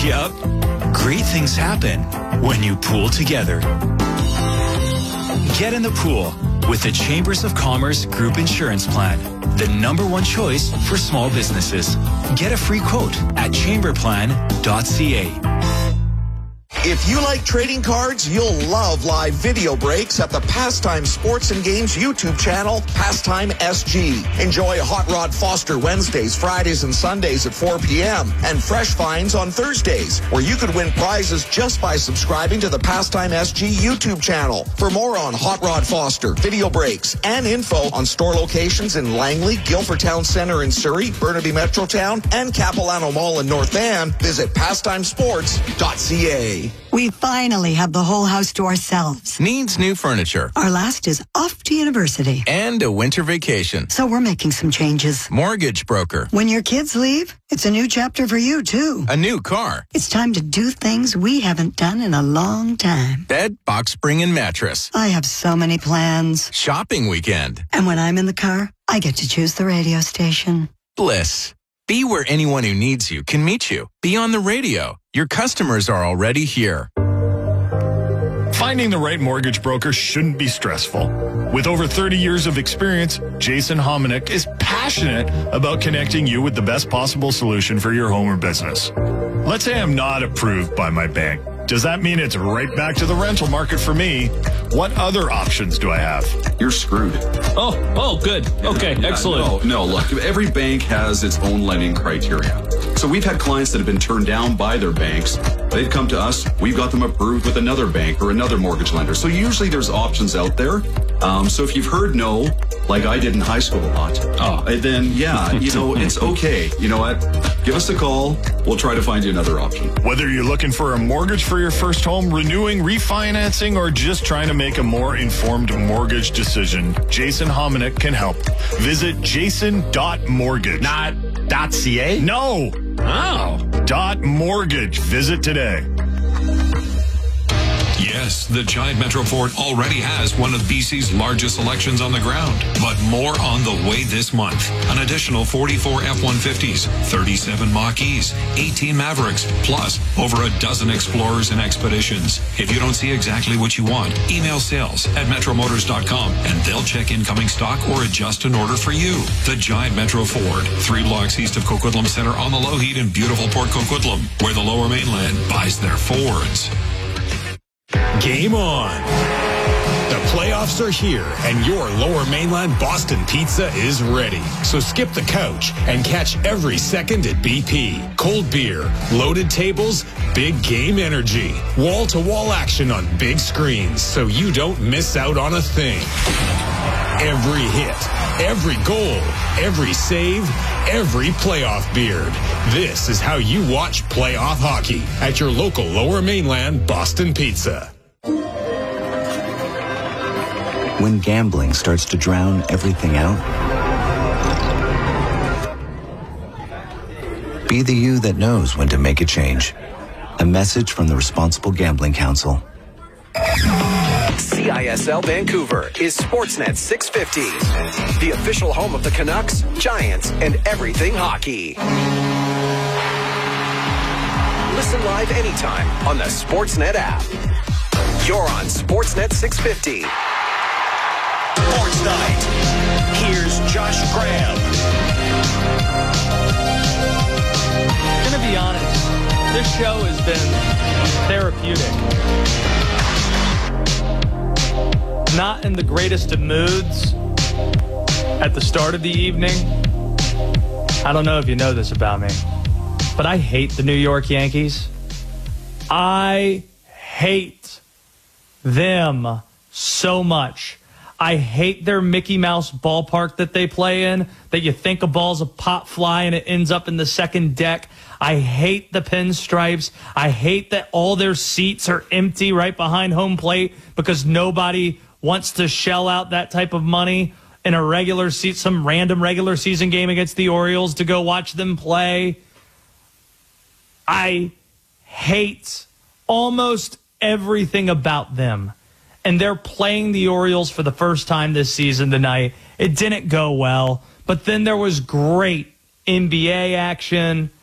Yup. Great things happen when you pool together. Get in the pool with the Chambers of Commerce Group Insurance Plan, the #1 choice for small businesses. Get a free quote at chamberplan.ca. If you like trading cards, you'll love live video breaks at the Pastime Sports and Games YouTube channel, Pastime SG. Enjoy Hot Rod Foster Wednesdays, Fridays, and Sundays at 4 p.m. and Fresh Finds on Thursdays, where you could win prizes just by subscribing to the Pastime SG YouTube channel. For more on Hot Rod Foster, video breaks, and info on store locations in Langley, Guilford Town Centre in Surrey, Burnaby Metrotown, and Capilano Mall in North Van, visit pastimesports.ca. We finally have the whole house to ourselves. Needs new furniture. Our last is off to university. And a winter vacation. So we're making some changes. Mortgage broker. When your kids leave, it's a new chapter for you, too. A new car. It's time to do things we haven't done in a long time. Bed, box spring, and mattress. I have so many plans. Shopping weekend. And when I'm in the car, I get to choose the radio station. Bliss. Be where anyone who needs you can meet you. Be on the radio. Your customers are already here. Finding the right mortgage broker shouldn't be stressful. With over 30 years of experience, Jason Hominick is passionate about connecting you with the best possible solution for your home or business. Let's say I'm not approved by my bank. Does that mean it's right back to the rental market for me? What other options do I have? You're screwed. Oh, good. Okay, excellent. No, look, every bank has its own lending criteria. So we've had clients that have been turned down by their banks. They've come to us. We've got them approved with another bank or another mortgage lender. So usually there's options out there. So if you've heard no, like I did in high school a lot, then yeah, it's okay. You know what? Give us a call. We'll try to find you another option. Whether you're looking for a mortgage for your first home, renewing, refinancing, or just trying to make a more informed mortgage decision, Jason Hominick can help. Visit jason.mortgage. Not .ca? No. Oh. .mortgage. Visit today. Yes, the Giant Metro Ford already has one of BC's largest selections on the ground, but more on the way this month. An additional 44 F-150s, 37 Mach-E's, 18 Mavericks, plus over a dozen Explorers and Expeditions. If you don't see exactly what you want, email sales@metromotors.com and they'll check incoming stock or adjust an order for you. The Giant Metro Ford, 3 blocks east of Coquitlam Center on the Lougheed in beautiful Port Coquitlam, where the Lower Mainland buys their Fords. Game on. The playoffs are here, and your Lower Mainland Boston Pizza is ready. So skip the couch and catch every second at BP. Cold beer, loaded tables, big game energy, wall-to-wall action on big screens, so you don't miss out on a thing. Every hit, every goal, every save, every playoff beard. This is how you watch playoff hockey at your local Lower Mainland Boston Pizza. When gambling starts to drown everything out, be the you that knows when to make a change. A message from the Responsible Gambling Council. CISL Vancouver is Sportsnet 650, the official home of the Canucks, Giants, and everything hockey. Listen live anytime on the Sportsnet app. You're on Sportsnet 650. Sports Night. Here's Josh Graham. I'm going to be honest. This show has been therapeutic. Not in the greatest of moods at the start of the evening. I don't know if you know this about me, but I hate the New York Yankees. I hate them so much. I hate their Mickey Mouse ballpark that they play in, that you think a ball's a pop fly and it ends up in the second deck. I hate the pinstripes. I hate that all their seats are empty right behind home plate because nobody wants to shell out that type of money in a regular seat, some random regular season game against the Orioles to go watch them play. I hate almost everything about them. And they're playing the Orioles for the first time this season tonight. It didn't go well, but then there was great NBA action.